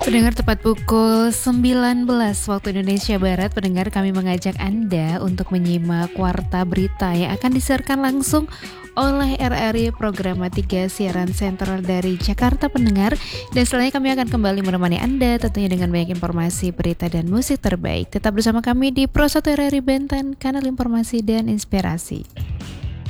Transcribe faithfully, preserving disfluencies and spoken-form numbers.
Pendengar, tepat pukul sembilan belas waktu Indonesia Barat, pendengar, kami mengajak Anda untuk menyimak Warta Berita yang akan disiarkan langsung oleh R R I Programa tiga Siaran Sentral dari Jakarta, pendengar. Dan setelahnya kami akan kembali menemani Anda tentunya dengan banyak informasi, berita, dan musik terbaik. Tetap bersama kami di Pro satu R R I Banten, kanal informasi dan inspirasi.